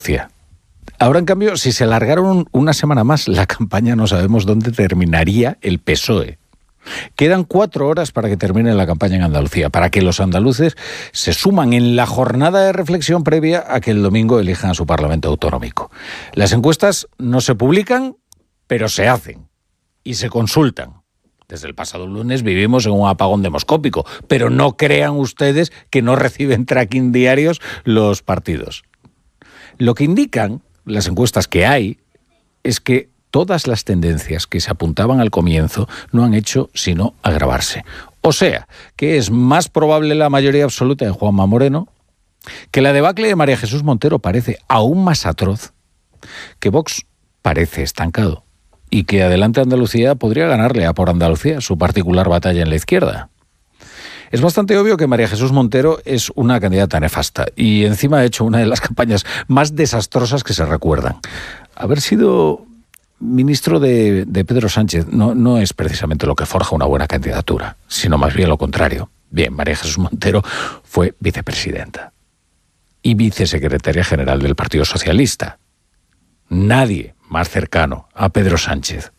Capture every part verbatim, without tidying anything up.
Ahora, en cambio, si se alargaron una semana más la campaña, no sabemos dónde terminaría el P S O E. Quedan cuatro horas para que termine la campaña en Andalucía, para que los andaluces se suman en la jornada de reflexión previa a que el domingo elijan a su Parlamento Autonómico. Las encuestas no se publican, pero se hacen y se consultan. Desde el pasado lunes vivimos en un apagón demoscópico, pero no crean ustedes que no reciben tracking diarios los partidos. Lo que indican las encuestas que hay es que todas las tendencias que se apuntaban al comienzo no han hecho sino agravarse. O sea, que es más probable la mayoría absoluta de Juanma Moreno, que la debacle de María Jesús Montero parece aún más atroz, que Vox parece estancado y que Adelante Andalucía podría ganarle a Por Andalucía su particular batalla en la izquierda. Es bastante obvio que María Jesús Montero es una candidata nefasta y encima ha hecho una de las campañas más desastrosas que se recuerdan. Haber sido ministro de, de Pedro Sánchez no, no es precisamente lo que forja una buena candidatura, sino más bien lo contrario. Bien, María Jesús Montero fue vicepresidenta y vicesecretaria general del Partido Socialista. Nadie más cercano a Pedro Sánchez.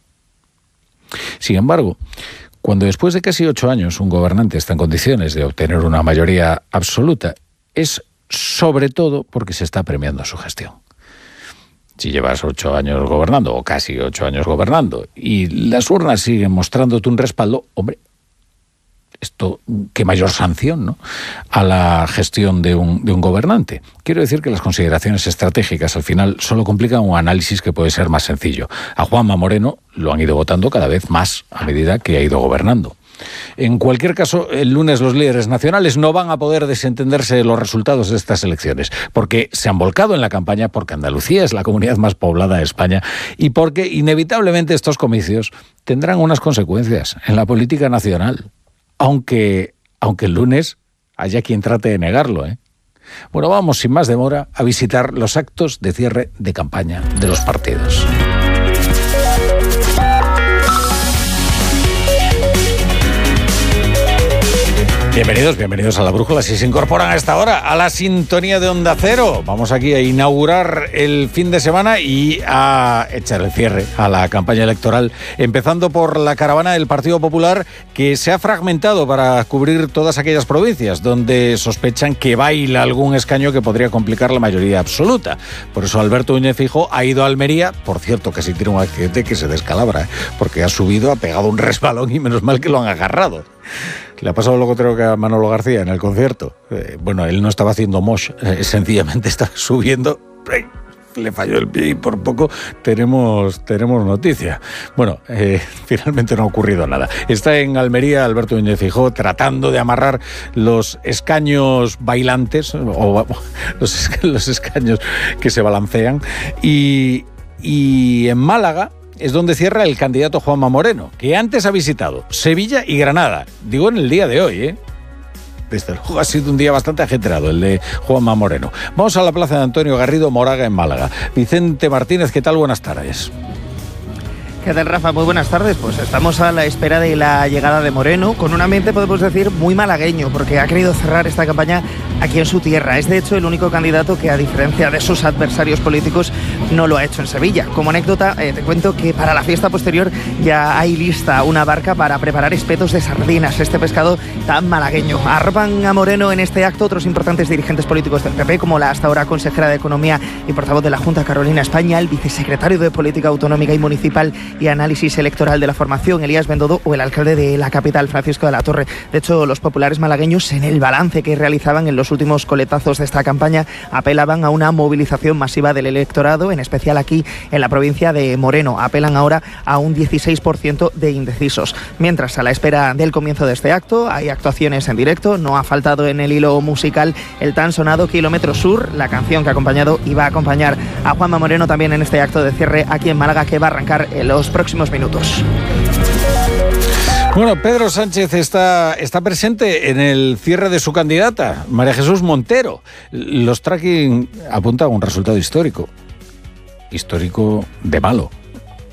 Sin embargo, cuando después de casi ocho años un gobernante está en condiciones de obtener una mayoría absoluta, es sobre todo porque se está premiando su gestión. Si llevas ocho años gobernando, o casi ocho años gobernando, y las urnas siguen mostrándote un respaldo, hombre, esto, qué mayor sanción, ¿no?, a la gestión de un, de un gobernante. Quiero decir que las consideraciones estratégicas al final solo complican un análisis que puede ser más sencillo. A Juanma Moreno lo han ido votando cada vez más a medida que ha ido gobernando. En cualquier caso, el lunes los líderes nacionales no van a poder desentenderse de los resultados de estas elecciones, porque se han volcado en la campaña, porque Andalucía es la comunidad más poblada de España y porque inevitablemente estos comicios tendrán unas consecuencias en la política nacional, aunque, aunque el lunes haya quien trate de negarlo, ¿eh? Bueno, vamos sin más demora a visitar los actos de cierre de campaña de los partidos. Bienvenidos, bienvenidos a La Brújula. Si se incorporan a esta hora a la sintonía de Onda Cero, vamos aquí a inaugurar el fin de semana y a echar el cierre a la campaña electoral, empezando por la caravana del Partido Popular, que se ha fragmentado para cubrir todas aquellas provincias donde sospechan que baila algún escaño que podría complicar la mayoría absoluta. Por eso Alberto Núñez Feijóo ha ido a Almería, por cierto, casi tiene un accidente que se descalabra, ¿eh? Porque ha subido, ha pegado un resbalón y menos mal que lo han agarrado. Le ha pasado lo que creo que a Manolo García en el concierto. Eh, bueno, él no estaba haciendo mosh, eh, sencillamente estaba subiendo, le falló el pie y por poco tenemos, tenemos noticia. Bueno, eh, finalmente no ha ocurrido nada. Está en Almería Alberto Núñez Feijóo tratando de amarrar los escaños bailantes, o los, los escaños que se balancean, y, y en Málaga es donde cierra el candidato Juanma Moreno, que antes ha visitado Sevilla y Granada. Digo en el día de hoy, ¿eh? Desde luego ha sido un día bastante ajetreado el de Juanma Moreno. Vamos a la plaza de Antonio Garrido Moraga en Málaga. Vicente Martínez, ¿qué tal? Buenas tardes. ¿Qué tal, Rafa? Muy buenas tardes. Pues estamos a la espera de la llegada de Moreno, con un ambiente, podemos decir, muy malagueño, porque ha querido cerrar esta campaña aquí en su tierra. Es, de hecho, el único candidato que, a diferencia de sus adversarios políticos, no lo ha hecho en Sevilla. Como anécdota, eh, te cuento que para la fiesta posterior ya hay lista una barca para preparar espetos de sardinas, este pescado tan malagueño. Arropan a Moreno en este acto otros importantes dirigentes políticos del P P, como la hasta ahora consejera de Economía y portavoz de la Junta, Carolina España, el vicesecretario de Política Autonómica y Municipal y Análisis Electoral de la Formación, Elías Bendodo, o el alcalde de la capital, Francisco de la Torre. De hecho, los populares malagueños, en el balance que realizaban en los últimos coletazos de esta campaña, apelaban a una movilización masiva del electorado, en especial aquí en la provincia de Moreno. Apelan ahora a un dieciséis por ciento de indecisos. Mientras, a la espera del comienzo de este acto, hay actuaciones en directo. No ha faltado en el hilo musical el tan sonado Kilómetro Sur, la canción que ha acompañado y va a acompañar a Juanma Moreno también en este acto de cierre aquí en Málaga, que va a arrancar en los próximos minutos. Bueno, Pedro Sánchez está, está presente en el cierre de su candidata, María Jesús Montero. Los tracking apuntan a un resultado histórico. Histórico de malo.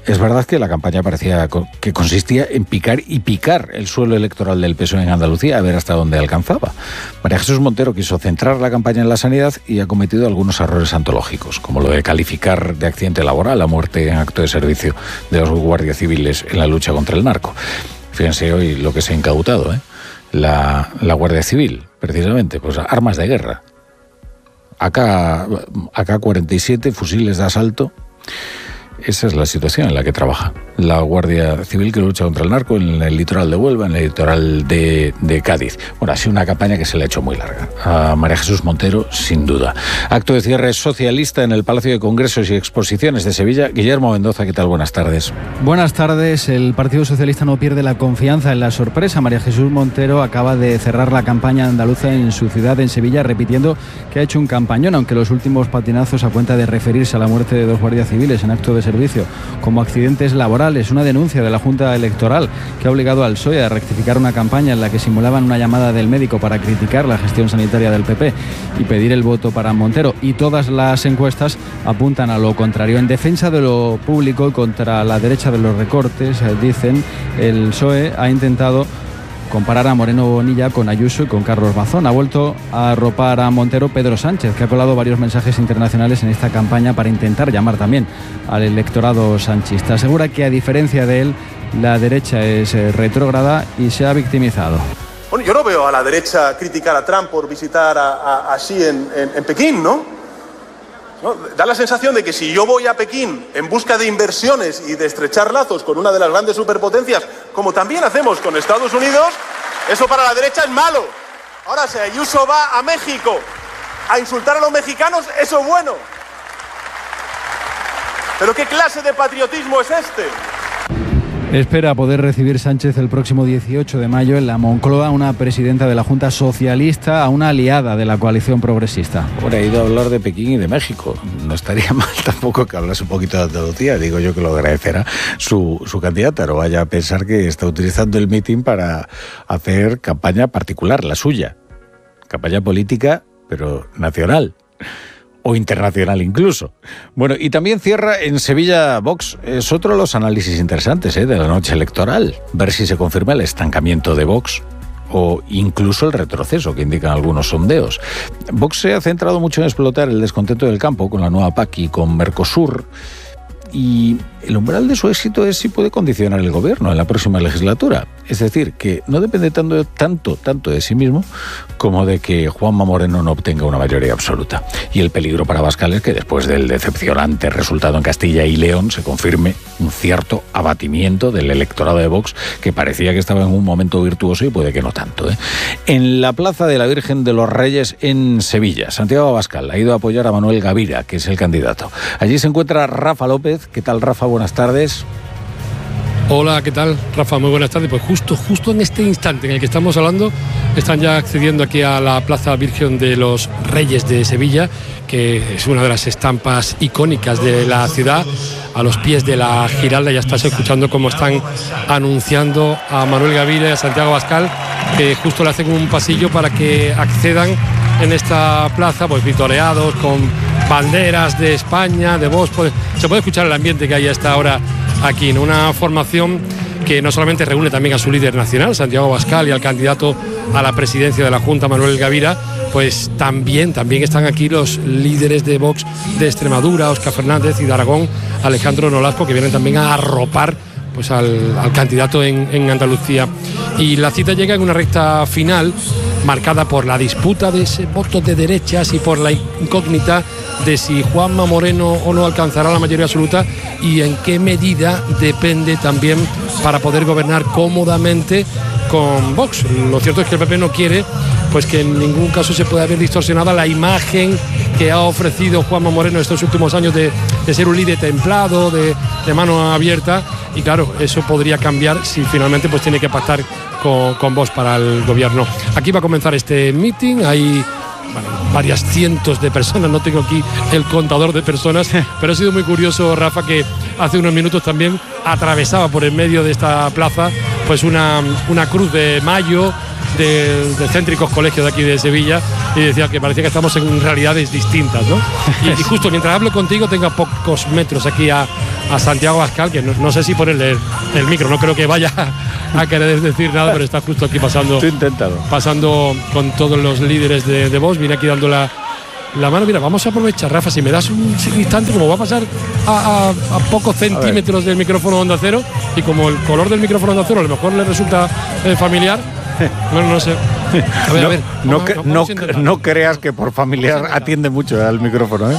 Es verdad que la campaña parecía que consistía en picar y picar el suelo electoral del P S O E en Andalucía, a ver hasta dónde alcanzaba. María Jesús Montero quiso centrar la campaña en la sanidad y ha cometido algunos errores antológicos, como lo de calificar de accidente laboral la muerte en acto de servicio de los guardias civiles en la lucha contra el narco. Fíjense hoy lo que se ha incautado, ¿eh? La, la Guardia Civil, precisamente, pues armas de guerra. A K cuarenta y siete, fusiles de asalto. Esa es la situación en la que trabaja la Guardia Civil, que lucha contra el narco en el litoral de Huelva, en el litoral de, de Cádiz. Bueno, ha sido una campaña que se le ha hecho muy larga a María Jesús Montero, sin duda. Acto de cierre socialista en el Palacio de Congresos y Exposiciones de Sevilla. Guillermo Mendoza, ¿qué tal? Buenas tardes. Buenas tardes. El Partido Socialista no pierde la confianza en la sorpresa. María Jesús Montero acaba de cerrar la campaña andaluza en su ciudad, en Sevilla, repitiendo que ha hecho un campañón, aunque los últimos patinazos a cuenta de referirse a la muerte de dos guardias civiles en acto de servicio como accidentes laborales. Es una denuncia de la Junta Electoral que ha obligado al P S O E a rectificar una campaña en la que simulaban una llamada del médico para criticar la gestión sanitaria del P P y pedir el voto para Montero. Y todas las encuestas apuntan a lo contrario. En defensa de lo público y contra la derecha de los recortes, dicen, el P S O E ha intentado comparar a Moreno Bonilla con Ayuso y con Carlos Mazón. Ha vuelto a arropar a Montero Pedro Sánchez, que ha colado varios mensajes internacionales en esta campaña para intentar llamar también al electorado sanchista. Asegura que, a diferencia de él, la derecha es retrógrada y se ha victimizado. Bueno, yo no veo a la derecha criticar a Trump por visitar a, a, a Xi en, en, en Pekín, ¿no? ¿no? Da la sensación de que si yo voy a Pekín en busca de inversiones y de estrechar lazos con una de las grandes superpotencias, como también hacemos con Estados Unidos, eso para la derecha es malo. Ahora, si Ayuso va a México a insultar a los mexicanos, eso es bueno. ¿Pero qué clase de patriotismo es este? Espera poder recibir Sánchez el próximo dieciocho de mayo en la Moncloa a una presidenta de la Junta Socialista, a una aliada de la coalición progresista. Ahora he ido a hablar de Pekín y de México. No estaría mal tampoco que hablase un poquito de Andalucía. Digo yo que lo agradecerá su, su candidata. No vaya a pensar que está utilizando el mitin para hacer campaña particular, la suya. Campaña política, pero nacional. O internacional incluso. Bueno, y también cierra en Sevilla Vox. Es otro de los análisis interesantes ¿eh? de la noche electoral. Ver si se confirma el estancamiento de Vox o incluso el retroceso que indican algunos sondeos. Vox se ha centrado mucho en explotar el descontento del campo con la nueva P A C y con Mercosur. Y el umbral de su éxito es si puede condicionar el gobierno en la próxima legislatura. Es decir, que no depende tanto, tanto, tanto de sí mismo como de que Juanma Moreno no obtenga una mayoría absoluta. Y el peligro para Abascal es que después del decepcionante resultado en Castilla y León se confirme un cierto abatimiento del electorado de Vox, que parecía que estaba en un momento virtuoso y puede que no tanto. ¿eh? En la Plaza de la Virgen de los Reyes en Sevilla, Santiago Abascal ha ido a apoyar a Manuel Gavira, que es el candidato. Allí se encuentra Rafa López. ¿Qué tal, Rafa? Buenas tardes. Hola, ¿qué tal, Rafa? Muy buenas tardes. Pues justo, justo en este instante en el que estamos hablando, están ya accediendo aquí a la Plaza Virgen de los Reyes de Sevilla, que es una de las estampas icónicas de la ciudad. A los pies de la Giralda ya estás escuchando cómo están anunciando a Manuel Gavira y a Santiago Abascal, que justo le hacen un pasillo para que accedan en esta plaza, pues vitoreados con banderas de España, de Vox. Pues, se puede escuchar el ambiente que hay a esta hora aquí, en una formación que no solamente reúne también a su líder nacional, Santiago Abascal, y al candidato a la presidencia de la Junta, Manuel Gavira, pues también, también están aquí los líderes de Vox de Extremadura, Óscar Fernández, y de Aragón, Alejandro Nolasco, que vienen también a arropar pues al, al candidato en, en Andalucía. Y la cita llega en una recta final marcada por la disputa de ese voto de derechas y por la incógnita de si Juanma Moreno o no alcanzará la mayoría absoluta y en qué medida depende también para poder gobernar cómodamente con Vox. Lo cierto es que el P P no quiere pues que en ningún caso se pueda ver distorsionada la imagen que ha ofrecido Juanma Moreno estos últimos años de, de ser un líder templado, de, de mano abierta, y claro, eso podría cambiar si finalmente pues tiene que pactar con, con Vox para el gobierno. Aquí va a comenzar este meeting, hay bueno, varias cientos de personas, no tengo aquí el contador de personas, pero ha sido muy curioso, Rafa, que hace unos minutos también atravesaba por el medio de esta plaza pues una, una cruz de mayo de, de céntricos colegios de aquí de Sevilla, y decía que parecía que estamos en realidades distintas, ¿no? Y, y justo mientras hablo contigo tengo a pocos metros aquí a, a Santiago Abascal, que no, no sé si ponerle el, el micro, no creo que vaya a querer decir nada, pero está justo aquí pasando, pasando con todos los líderes de, de Vox. Viene aquí dando la, la mano. Mira, vamos a aprovechar, Rafa, si me das un instante, como va a pasar a, a, a pocos centímetros del micrófono de Onda Cero, y como el color del micrófono de Onda Cero a lo mejor le resulta eh, familiar. No, no sé. A ver, no, a ver. No, vamos, no, vamos no, no creas que por familiar atiende mucho al micrófono, ¿eh?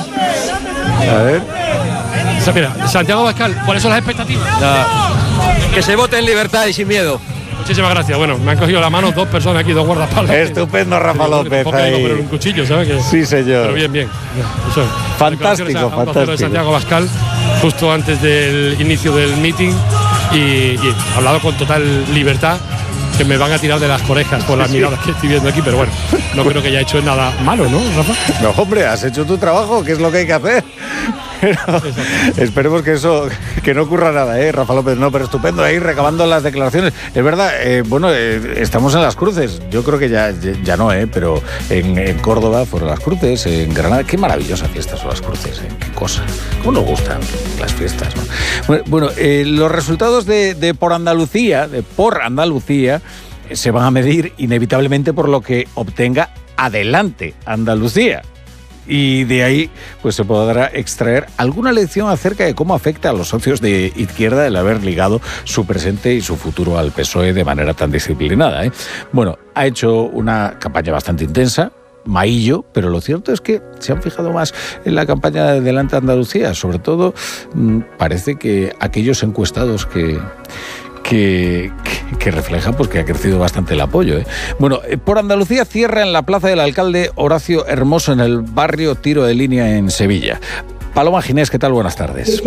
A ver. O sea, mira, Santiago Abascal, ¿cuáles son las expectativas? Ya. Que se vote en libertad y sin miedo. Muchísimas gracias. Bueno, me han cogido la mano dos personas aquí, dos guardaespaldas. Estupendo, Rafa López. Ahí. Pero un cuchillo, ¿sabes? Que, sí, señor. Pero bien, bien. Eso es. Fantástico, a, fantástico. De Santiago Abascal, justo antes del inicio del meeting, y, y hablado con total libertad, que me van a tirar de las orejas por las sí. miradas que estoy viendo aquí, pero bueno, no creo que haya hecho nada malo, ¿no, Rafa? No, hombre, has hecho tu trabajo, que es lo que hay que hacer. Pero esperemos que eso, que no ocurra nada, ¿eh, Rafa López? No, pero estupendo, ahí recabando las declaraciones. Es verdad, eh, bueno, eh, estamos en Las Cruces. Yo creo que ya, ya no, ¿eh? Pero en, en Córdoba fueron Las Cruces, en Granada. Qué maravillosa fiesta son Las Cruces, ¿eh? Qué cosa. ¿Cómo nos gustan las fiestas, ¿no? Bueno, bueno eh, los resultados de, de Por Andalucía, de Por Andalucía, eh, se van a medir inevitablemente por lo que obtenga Adelante Andalucía. Y de ahí pues se podrá extraer alguna lección acerca de cómo afecta a los socios de izquierda el haber ligado su presente y su futuro al P S O E de manera tan disciplinada, ¿eh? Bueno, ha hecho una campaña bastante intensa, Maillo, pero lo cierto es que se han fijado más en la campaña de Adelante Andalucía. Sobre todo, mmm, parece que aquellos encuestados que... Que, que, que refleja pues, que ha crecido bastante el apoyo, ¿eh? Bueno, Por Andalucía cierra en la plaza del alcalde Horacio Hermoso, en el barrio Tiro de Línea, en Sevilla. Paloma Ginés, ¿qué tal? Buenas tardes.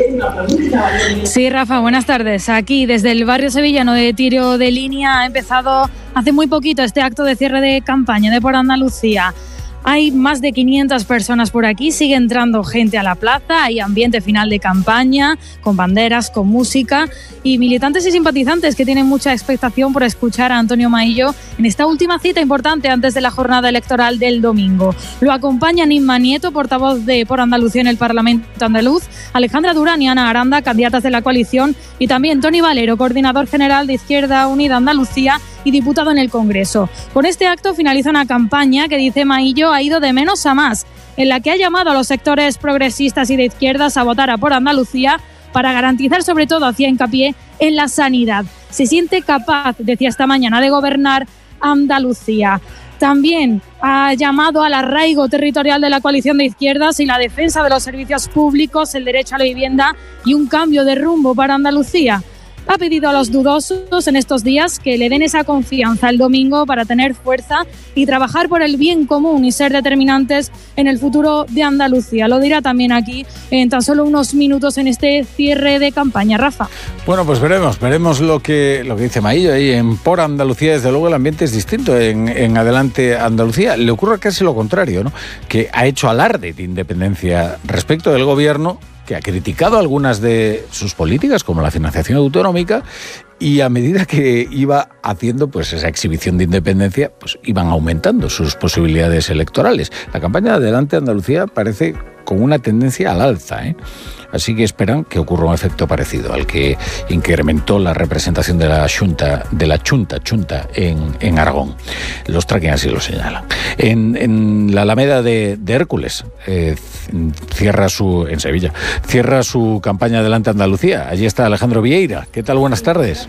Sí, Rafa, buenas tardes. Aquí, desde el barrio sevillano de Tiro de Línea, ha empezado hace muy poquito este acto de cierre de campaña de Por Andalucía. Hay más de quinientas personas por aquí, sigue entrando gente a la plaza, hay ambiente final de campaña, con banderas, con música, y militantes y simpatizantes que tienen mucha expectación por escuchar a Antonio Maillo en esta última cita importante antes de la jornada electoral del domingo. Lo acompañan Inma Nieto, portavoz de Por Andalucía en el Parlamento andaluz, Alejandra Durán y Ana Aranda, candidatas de la coalición, y también Toni Valero, coordinador general de Izquierda Unida Andalucía y diputado en el Congreso. Con este acto finaliza una campaña que, dice Maillo, ha ido de menos a más, en la que ha llamado a los sectores progresistas y de izquierdas a votar a Por Andalucía para garantizar, sobre todo, hacía hincapié en la sanidad. Se siente capaz, decía esta mañana, de gobernar Andalucía. También ha llamado al arraigo territorial de la coalición de izquierdas y la defensa de los servicios públicos, el derecho a la vivienda y un cambio de rumbo para Andalucía. Ha pedido a los dudosos en estos días que le den esa confianza el domingo para tener fuerza y trabajar por el bien común y ser determinantes en el futuro de Andalucía. Lo dirá también aquí en tan solo unos minutos en este cierre de campaña. Rafa. Bueno, pues veremos, veremos lo que, lo que dice Maillo ahí en Por Andalucía. Desde luego el ambiente es distinto en, en Adelante Andalucía. Le ocurre casi lo contrario, ¿no? Que ha hecho alarde de independencia respecto del gobierno, que ha criticado algunas de sus políticas, como la financiación autonómica, y a medida que iba haciendo pues esa exhibición de independencia, pues iban aumentando sus posibilidades electorales. La campaña de Adelante Andalucía parece con una tendencia al alza, ¿eh? Así que esperan que ocurra un efecto parecido al que incrementó la representación de la Xunta, de la Chunta, Chunta en, en Aragón. Los tracking así lo señalan. En, en la Alameda de, de Hércules, eh, cierra su, en Sevilla, cierra su campaña Adelante Andalucía. Allí está Alejandro Vieira. ¿Qué tal? Buenas tardes.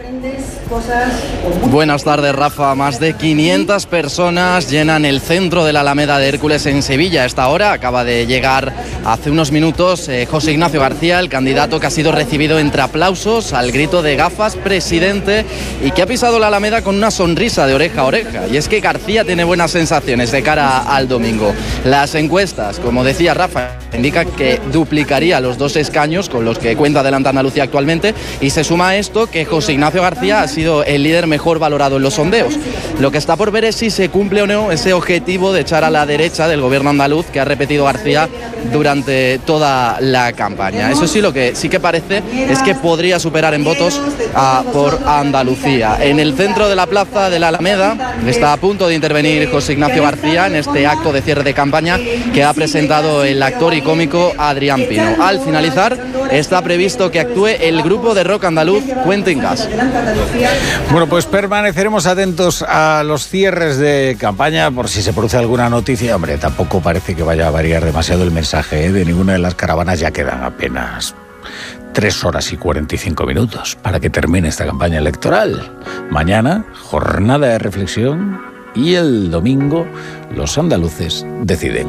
Buenas tardes, Rafa. Más de quinientas personas llenan el centro de la Alameda de Hércules en Sevilla. A esta hora acaba de llegar hace unos minutos eh, José Ignacio García, el candidato que ha sido recibido entre aplausos al grito de gafas, presidente, y que ha pisado la Alameda con una sonrisa de oreja a oreja. Y es que García tiene buenas sensaciones de cara al domingo. Las encuestas, como decía Rafa, indican que duplicaría los dos escaños con los que cuenta Adelante Andalucía actualmente, y se suma a esto que José Ignacio García ha sido el líder mejor valorado en los sondeos. Lo que está por ver es si se cumple o no ese objetivo de echar a la derecha del gobierno andaluz que ha repetido García durante toda la campaña. Eso sí, lo que sí que parece es que podría superar en votos a por Andalucía. En el centro de la plaza de la Alameda está a punto de intervenir José Ignacio García en este acto de cierre de campaña que ha presentado el actor y cómico Adrián Pino. Al finalizar está previsto que actúe el grupo de rock andaluz Cuenten Gas. Bueno, pues permaneceremos atentos a los cierres de campaña por si se produce alguna noticia. Hombre, tampoco parece que vaya a variar demasiado el mensaje, ¿eh? De ninguna de las caravanas. Ya quedan apenas tres horas y cuarenta y cinco minutos para que termine esta campaña electoral. Mañana, jornada de reflexión, y el domingo los andaluces deciden.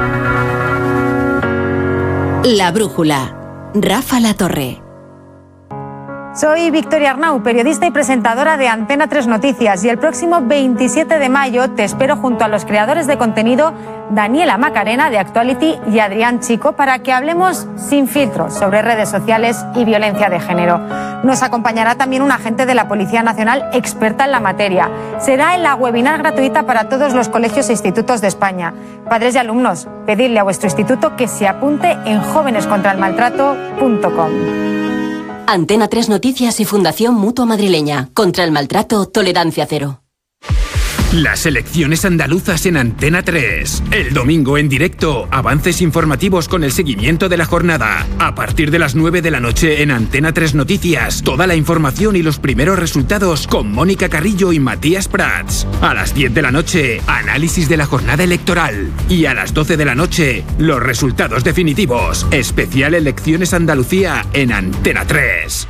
La Brújula. Rafa La Torre. Soy Victoria Arnau, periodista y presentadora de Antena tres Noticias, y el próximo veintisiete de mayo te espero junto a los creadores de contenido Daniela Macarena de Actuality y Adrián Chico para que hablemos sin filtros sobre redes sociales y violencia de género. Nos acompañará también un agente de la Policía Nacional experta en la materia. Será en la webinar gratuita para todos los colegios e institutos de España. Padres y alumnos, pedidle a vuestro instituto que se apunte en jóvenes contra el maltrato punto com. Antena tres Noticias y Fundación Mutua Madrileña. Contra el maltrato, tolerancia cero. Las elecciones andaluzas en Antena tres. El domingo en directo, avances informativos con el seguimiento de la jornada. A partir de las nueve de la noche en Antena tres Noticias, toda la información y los primeros resultados con Mónica Carrillo y Matías Prats. A las diez de la noche, análisis de la jornada electoral. Y a las doce de la noche, los resultados definitivos. Especial Elecciones Andalucía en Antena tres.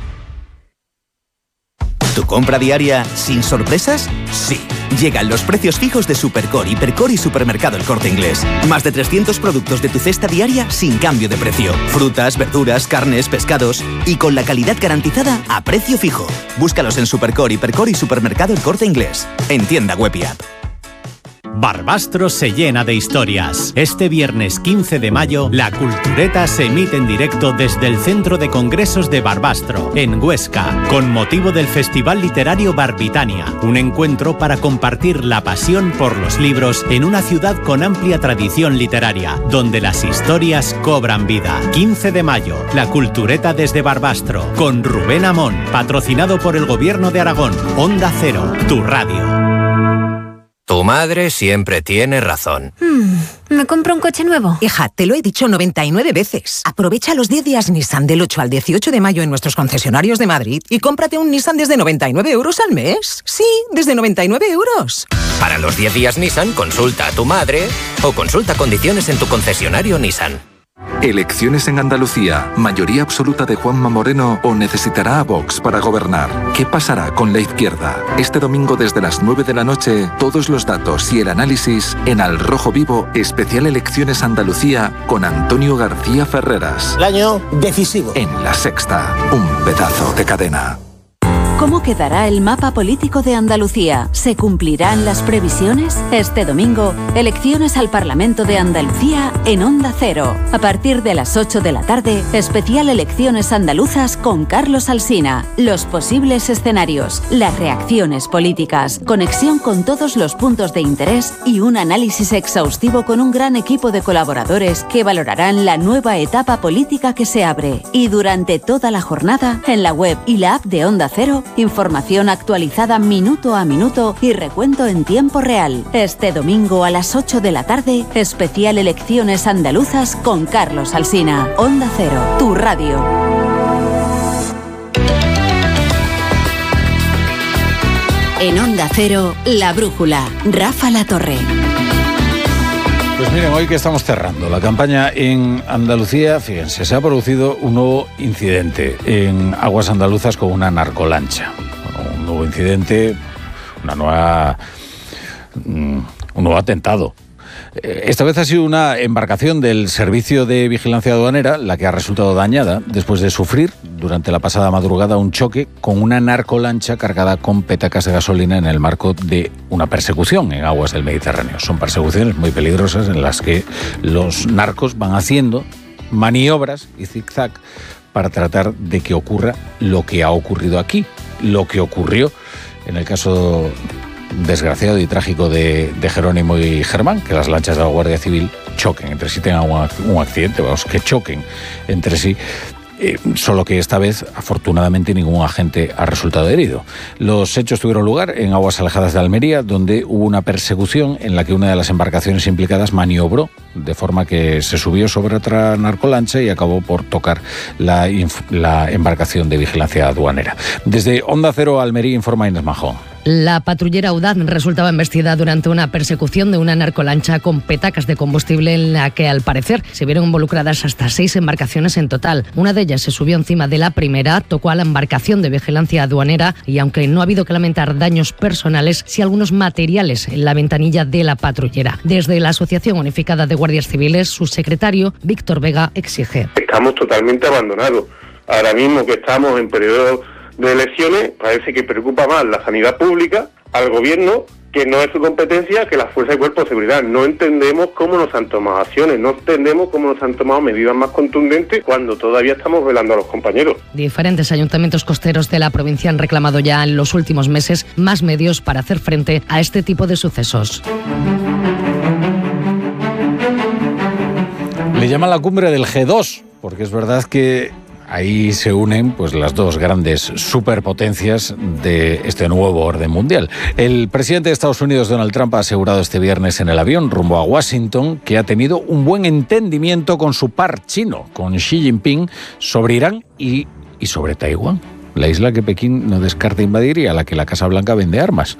¿Tu compra diaria sin sorpresas? Sí. Llegan los precios fijos de Supercore, Hipercore y Supermercado El Corte Inglés. Más de trescientos productos de tu cesta diaria sin cambio de precio. Frutas, verduras, carnes, pescados y con la calidad garantizada a precio fijo. Búscalos en Supercore, Hipercore y Supermercado El Corte Inglés. En tienda web y app. Barbastro se llena de historias. Este viernes quince de mayo, la Cultureta se emite en directo desde el Centro de Congresos de Barbastro, en Huesca, con motivo del Festival Literario Barbitania, un encuentro para compartir la pasión por los libros en una ciudad con amplia tradición literaria, donde las historias cobran vida. quince de mayo, la Cultureta desde Barbastro, con Rubén Amón, patrocinado por el Gobierno de Aragón. Onda Cero, tu radio. Tu madre siempre tiene razón. Hmm, ¿me compro un coche nuevo? Hija, te lo he dicho noventa y nueve veces. Aprovecha los diez días Nissan del ocho al dieciocho de mayo en nuestros concesionarios de Madrid y cómprate un Nissan desde noventa y nueve euros al mes. Sí, desde noventa y nueve euros. Para los diez días Nissan, consulta a tu madre o consulta condiciones en tu concesionario Nissan. Elecciones en Andalucía, mayoría absoluta de Juanma Moreno o necesitará a Vox para gobernar. ¿Qué pasará con la izquierda? Este domingo desde las nueve de la noche, todos los datos y el análisis en Al Rojo Vivo, especial Elecciones Andalucía con Antonio García Ferreras. El año decisivo. En La Sexta, un pedazo de cadena. ¿Cómo quedará el mapa político de Andalucía? ¿Se cumplirán las previsiones? Este domingo, elecciones al Parlamento de Andalucía en Onda Cero. A partir de las ocho de la tarde, especial Elecciones Andaluzas con Carlos Alsina. Los posibles escenarios, las reacciones políticas, conexión con todos los puntos de interés y un análisis exhaustivo con un gran equipo de colaboradores que valorarán la nueva etapa política que se abre. Y durante toda la jornada, en la web y la app de Onda Cero, información actualizada minuto a minuto y recuento en tiempo real. Este domingo a las ocho de la tarde, especial Elecciones Andaluzas con Carlos Alsina. Onda Cero, tu radio. En Onda Cero, La Brújula. Rafa La Torre. Pues miren, hoy que estamos cerrando la campaña en Andalucía, fíjense, se ha producido un nuevo incidente en aguas andaluzas con una narcolancha. Un nuevo incidente, una nueva, un nuevo atentado. Esta vez ha sido una embarcación del Servicio de Vigilancia Aduanera la que ha resultado dañada después de sufrir durante la pasada madrugada un choque con una narcolancha cargada con petacas de gasolina en el marco de una persecución en aguas del Mediterráneo. Son persecuciones muy peligrosas en las que los narcos van haciendo maniobras y zigzag para tratar de que ocurra lo que ha ocurrido aquí, lo que ocurrió en el caso desgraciado y trágico de, de Jerónimo y Germán, que las lanchas de la Guardia Civil choquen entre sí, tengan un, un accidente, vamos, que choquen entre sí. Eh, solo que esta vez, afortunadamente, ningún agente ha resultado herido. Los hechos tuvieron lugar en aguas alejadas de Almería, donde hubo una persecución en la que una de las embarcaciones implicadas maniobró, de forma que se subió sobre otra narcolancha y acabó por tocar la, la embarcación de vigilancia aduanera. Desde Onda Cero, Almería, informa Inés Majón. La patrullera Audaz resultaba embestida durante una persecución de una narcolancha con petacas de combustible en la que, al parecer, se vieron involucradas hasta seis embarcaciones en total. Una de ellas se subió encima de la primera, tocó a la embarcación de vigilancia aduanera y, aunque no ha habido que lamentar daños personales, sí algunos materiales en la ventanilla de la patrullera. Desde la Asociación Unificada de Guardias Civiles, su secretario, Víctor Vega, exige. Estamos totalmente abandonados. Ahora mismo que estamos en periodo de elecciones, parece que preocupa más la sanidad pública al gobierno, que no es su competencia, que las fuerzas de cuerpo de seguridad. No entendemos cómo nos han tomado acciones, no entendemos cómo nos han tomado medidas más contundentes cuando todavía estamos velando a los compañeros. Diferentes ayuntamientos costeros de la provincia han reclamado ya en los últimos meses más medios para hacer frente a este tipo de sucesos. Le llaman la cumbre del G dos, porque es verdad que ahí se unen pues las dos grandes superpotencias de este nuevo orden mundial. El presidente de Estados Unidos, Donald Trump, ha asegurado este viernes en el avión rumbo a Washington que ha tenido un buen entendimiento con su par chino, con Xi Jinping, sobre Irán y, y sobre Taiwán, la isla que Pekín no descarta invadir y a la que la Casa Blanca vende armas.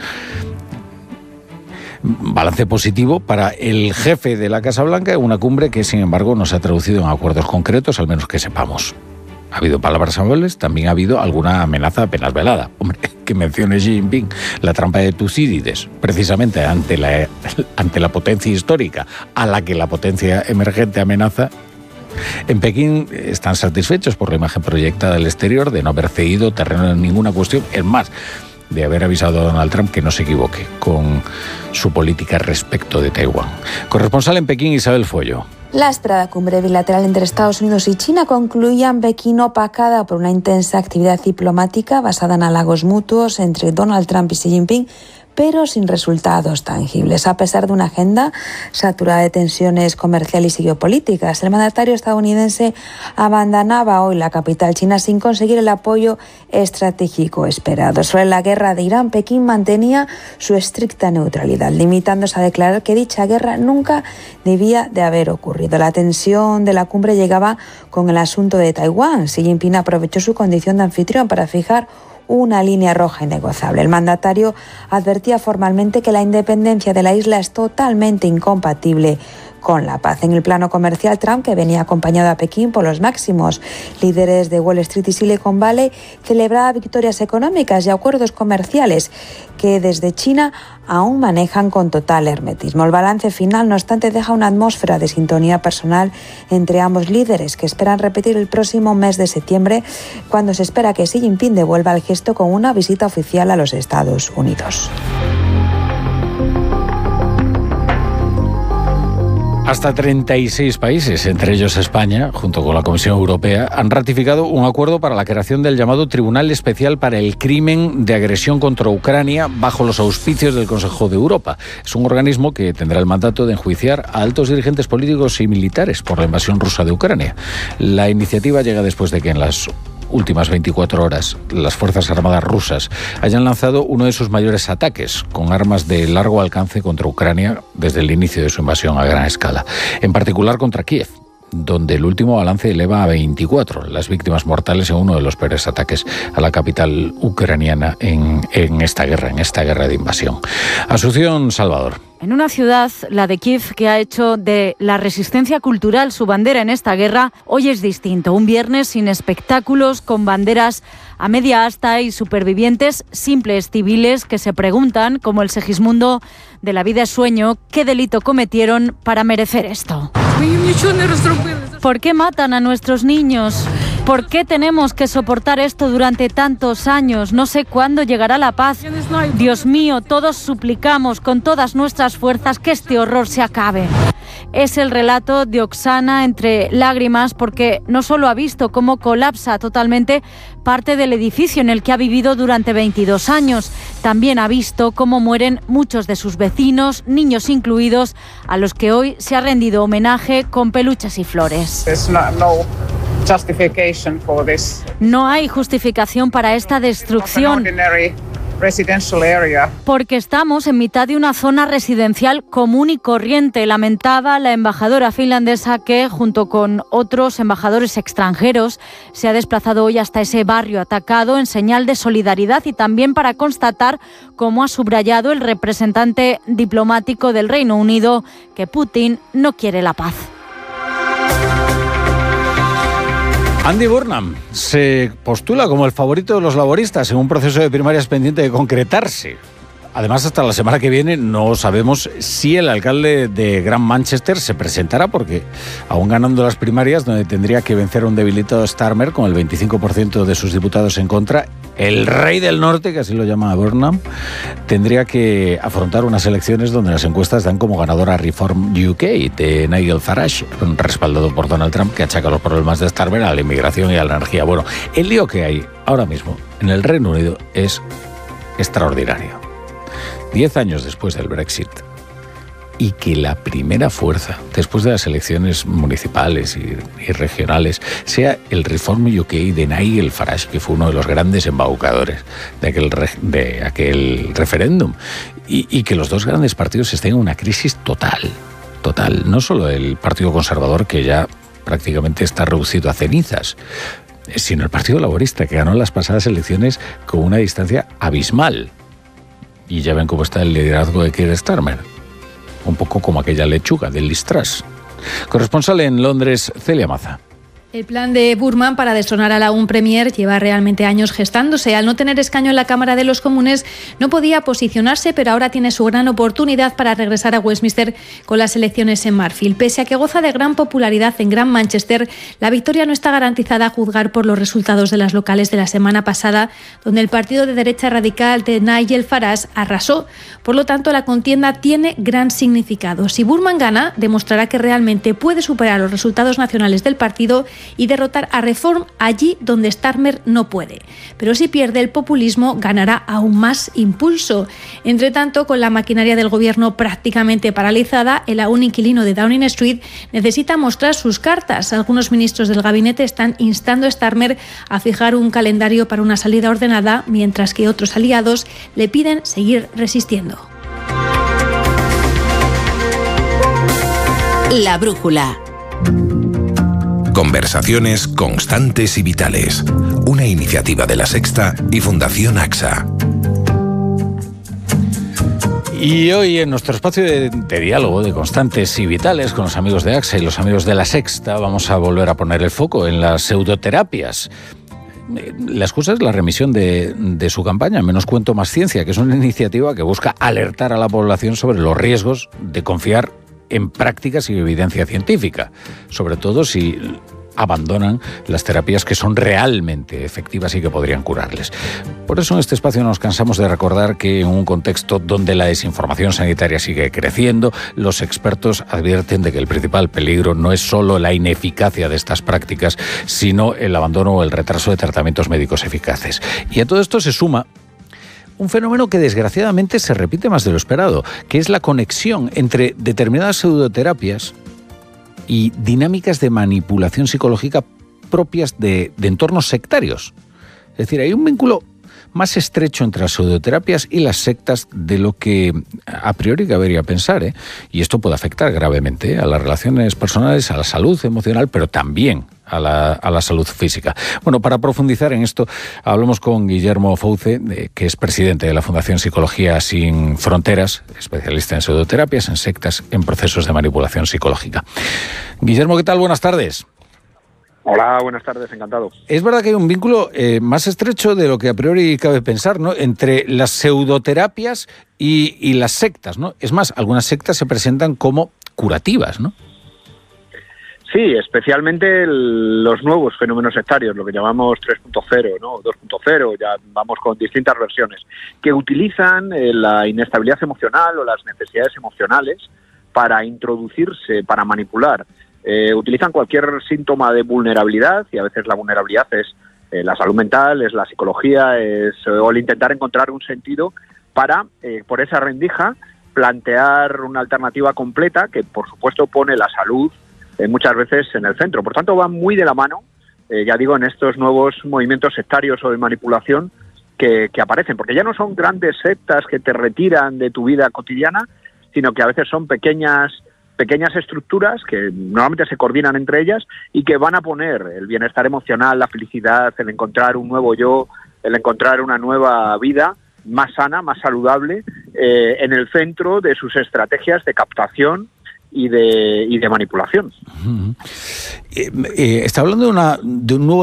Balance positivo para el jefe de la Casa Blanca, una cumbre que, sin embargo, no se ha traducido en acuerdos concretos, al menos que sepamos. Ha habido palabras amables, también ha habido alguna amenaza apenas velada. Hombre, que mencione Xi Jinping la trampa de Tucídides, precisamente ante la, ante la potencia histórica a la que la potencia emergente amenaza. En Pekín están satisfechos por la imagen proyectada del exterior de no haber cedido terreno en ninguna cuestión. Es más, de haber avisado a Donald Trump que no se equivoque con su política respecto de Taiwán. Corresponsal en Pekín, Isabel Fuello. La esperada cumbre bilateral entre Estados Unidos y China concluía en Pekín opacada por una intensa actividad diplomática basada en halagos mutuos entre Donald Trump y Xi Jinping, pero sin resultados tangibles. A pesar de una agenda saturada de tensiones comerciales y geopolíticas, el mandatario estadounidense abandonaba hoy la capital china sin conseguir el apoyo estratégico esperado. Sobre la guerra de Irán, Pekín mantenía su estricta neutralidad, limitándose a declarar que dicha guerra nunca debía de haber ocurrido. La tensión de la cumbre llegaba con el asunto de Taiwán. Xi Jinping aprovechó su condición de anfitrión para fijar una línea roja innegociable. El mandatario advertía formalmente que la independencia de la isla es totalmente incompatible con la paz. En el plano comercial, Trump, que venía acompañado a Pekín por los máximos líderes de Wall Street y Silicon Valley, celebraba victorias económicas y acuerdos comerciales que desde China aún manejan con total hermetismo. El balance final, no obstante, deja una atmósfera de sintonía personal entre ambos líderes, que esperan repetir el próximo mes de septiembre, cuando se espera que Xi Jinping devuelva el gesto con una visita oficial a los Estados Unidos. Hasta treinta y seis países, entre ellos España, junto con la Comisión Europea, han ratificado un acuerdo para la creación del llamado Tribunal Especial para el Crimen de Agresión contra Ucrania bajo los auspicios del Consejo de Europa. Es un organismo que tendrá el mandato de enjuiciar a altos dirigentes políticos y militares por la invasión rusa de Ucrania. La iniciativa llega después de que en las últimas veinticuatro horas las Fuerzas Armadas rusas hayan lanzado uno de sus mayores ataques con armas de largo alcance contra Ucrania desde el inicio de su invasión a gran escala, en particular contra Kiev, donde el último balance eleva a veinticuatro las víctimas mortales en uno de los peores ataques a la capital ucraniana en, en esta guerra, en esta guerra de invasión. Asunción Salvador. En una ciudad, la de Kiev, que ha hecho de la resistencia cultural su bandera en esta guerra, hoy es distinto. Un viernes sin espectáculos, con banderas a media asta y supervivientes simples civiles que se preguntan, como el Segismundo de La vida es sueño, qué delito cometieron para merecer esto. ¿Por qué matan a nuestros niños? ¿Por qué tenemos que soportar esto durante tantos años? No sé cuándo llegará la paz. Dios mío, todos suplicamos con todas nuestras fuerzas que este horror se acabe. Es el relato de Oksana entre lágrimas, porque no solo ha visto cómo colapsa totalmente parte del edificio en el que ha vivido durante veintidós años, también ha visto cómo mueren muchos de sus vecinos, niños incluidos, a los que hoy se ha rendido homenaje con peluches y flores. No hay justificación para esta destrucción, porque estamos en mitad de una zona residencial común y corriente, lamentaba la embajadora finlandesa, que junto con otros embajadores extranjeros se ha desplazado hoy hasta ese barrio atacado en señal de solidaridad y también para constatar, como ha subrayado el representante diplomático del Reino Unido, que Putin no quiere la paz. Andy Burnham se postula como el favorito de los laboristas en un proceso de primarias pendiente de concretarse. Además, hasta la semana que viene no sabemos si el alcalde de Gran Manchester se presentará, porque aún ganando las primarias, donde tendría que vencer a un debilitado Starmer con el veinticinco por ciento de sus diputados en contra, el rey del norte, que así lo llama Burnham, tendría que afrontar unas elecciones donde las encuestas dan como ganadora a Reform U K de Nigel Farage, respaldado por Donald Trump, que achaca los problemas de Starmer a la inmigración y a la energía. Bueno, el lío que hay ahora mismo en el Reino Unido es extraordinario. Diez años después del Brexit, y que la primera fuerza, después de las elecciones municipales y, y regionales, sea el Reform U K de Nigel Farage, que fue uno de los grandes embaucadores de aquel, re, de aquel referéndum, y, y que los dos grandes partidos estén en una crisis total, total. No solo el Partido Conservador, que ya prácticamente está reducido a cenizas, sino el Partido Laborista, que ganó las pasadas elecciones con una distancia abismal. Y ya ven cómo está el liderazgo de Keir Starmer. Un poco como aquella lechuga del Liz Truss. Corresponsal en Londres, Celia Maza. El plan de Burnham para destronar a la un Premier lleva realmente años gestándose. Al no tener escaño en la Cámara de los Comunes, no podía posicionarse, pero ahora tiene su gran oportunidad para regresar a Westminster con las elecciones en Marfield. Pese a que goza de gran popularidad en Gran Manchester, la victoria no está garantizada a juzgar por los resultados de las locales de la semana pasada, donde el partido de derecha radical de Nigel Farage arrasó. Por lo tanto, la contienda tiene gran significado. Si Burnham gana, demostrará que realmente puede superar los resultados nacionales del partido y derrotar a Reform allí donde Starmer no puede. Pero si pierde, el populismo ganará aún más impulso. Entre tanto, con la maquinaria del gobierno prácticamente paralizada, el aún inquilino de Downing Street necesita mostrar sus cartas. Algunos ministros del gabinete están instando a Starmer a fijar un calendario para una salida ordenada, mientras que otros aliados le piden seguir resistiendo. La brújula. Conversaciones constantes y vitales. Una iniciativa de La Sexta y Fundación AXA. Y hoy en nuestro espacio de, de diálogo de constantes y vitales con los amigos de AXA y los amigos de La Sexta vamos a volver a poner el foco en las pseudoterapias. La excusa es la remisión de, de su campaña Menos cuento, más ciencia, que es una iniciativa que busca alertar a la población sobre los riesgos de confiar en prácticas y evidencia científica, sobre todo si abandonan las terapias que son realmente efectivas y que podrían curarles. Por eso en este espacio nos cansamos de recordar que en un contexto donde la desinformación sanitaria sigue creciendo, los expertos advierten de que el principal peligro no es solo la ineficacia de estas prácticas, sino el abandono o el retraso de tratamientos médicos eficaces. Y a todo esto se suma un fenómeno que desgraciadamente se repite más de lo esperado, que es la conexión entre determinadas pseudoterapias y dinámicas de manipulación psicológica propias de, de entornos sectarios. Es decir, hay un vínculo más estrecho entre las pseudoterapias y las sectas de lo que a priori cabería pensar, ¿eh? Y esto puede afectar gravemente ¿eh? a las relaciones personales, a la salud emocional, pero también a la, a la salud física. Bueno, para profundizar en esto, hablamos con Guillermo Fouce, eh, que es presidente de la Fundación Psicología Sin Fronteras, especialista en pseudoterapias, en sectas, en procesos de manipulación psicológica. Guillermo, ¿qué tal? Buenas tardes. Hola, buenas tardes, encantado. Es verdad que hay un vínculo eh, más estrecho de lo que a priori cabe pensar, ¿no?, entre las pseudoterapias y, y las sectas, ¿no? Es más, algunas sectas se presentan como curativas, ¿no? Sí, especialmente el, los nuevos fenómenos sectarios, lo que llamamos tres punto cero, ¿no? dos punto cero, ya vamos con distintas versiones, que utilizan eh, la inestabilidad emocional o las necesidades emocionales para introducirse, para manipular. Eh, utilizan cualquier síntoma de vulnerabilidad, y a veces la vulnerabilidad es Eh, la salud mental, es la psicología, es o el intentar encontrar un sentido para, eh, por esa rendija, plantear una alternativa completa que, por supuesto, pone la salud eh, muchas veces en el centro. Por tanto, va muy de la mano, eh, ya digo, en estos nuevos movimientos sectarios o de manipulación que, que aparecen, porque ya no son grandes sectas que te retiran de tu vida cotidiana, sino que a veces son pequeñas pequeñas estructuras que normalmente se coordinan entre ellas y que van a poner el bienestar emocional, la felicidad, el encontrar un nuevo yo, el encontrar una nueva vida más sana, más saludable, eh, en el centro de sus estrategias de captación y de, y de manipulación. Uh-huh. eh, eh, está hablando de, una, de un nuevo